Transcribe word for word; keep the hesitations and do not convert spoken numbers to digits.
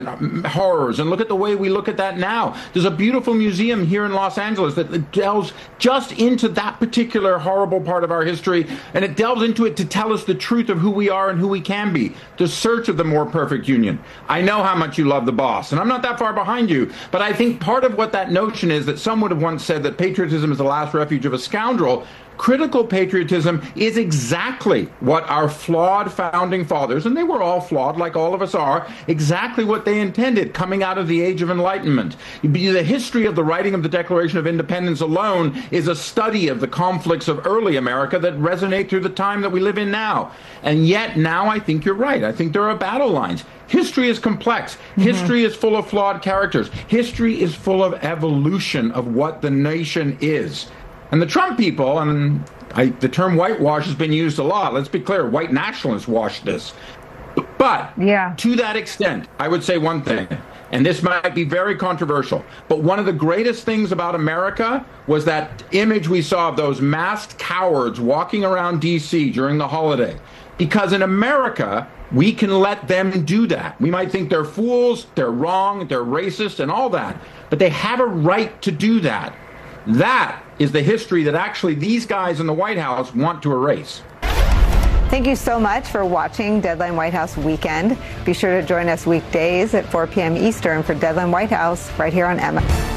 horrors and look at the way we look at that now. There's a beautiful museum here in Los Angeles that delves just into that particular horrible part of our history, and it delves into it to tell us the truth of who we are and who we can be. The search of the more perfect union. I know how much you love The Boss, and I'm not that far behind you, but I think part of what that notion is that some would have once said that patriotism is the last refuge of a scoundrel. Critical patriotism is exactly what our flawed founding fathers, and they were all flawed like all of us are, exactly what they intended coming out of the Age of Enlightenment. The history of the writing of the Declaration of Independence alone is a study of the conflicts of early America that resonate through the time that we live in now. And yet now I think you're right. I think there are battle lines. History is complex. Mm-hmm. History is full of flawed characters. History is full of evolution of what the nation is. And the Trump people, and I, the term whitewash has been used a lot. Let's be clear, white nationalists washed this. But yeah. To that extent, I would say one thing, and this might be very controversial, but one of the greatest things about America was that image we saw of those masked cowards walking around D C during the holiday. Because in America, we can let them do that. We might think they're fools, they're wrong, they're racist, and all that, but they have a right to do that. That is the history that actually these guys in the White House want to erase. Thank you so much for watching Deadline White House Weekend. Be sure to join us weekdays at four p.m. Eastern for Deadline White House right here on M S.